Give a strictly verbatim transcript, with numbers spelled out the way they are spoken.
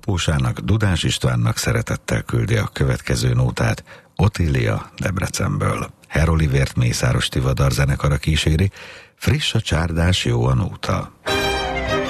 apósának, Dudás Istvánnak szeretettel küldi a következő nótát Otília Debrecenből. Herolivért Mészáros Tivadar zenekara kíséri, friss a csárdás, jó a nóta.